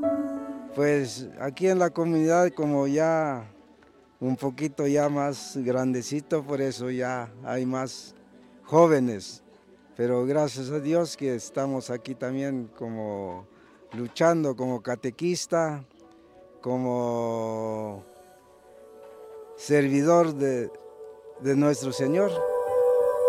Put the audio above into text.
Pues aquí en la comunidad como ya un poquito ya más grandecito, por eso ya hay más jóvenes. Pero gracias a Dios que estamos aquí también como luchando como catequista, como servidor de nuestro Señor.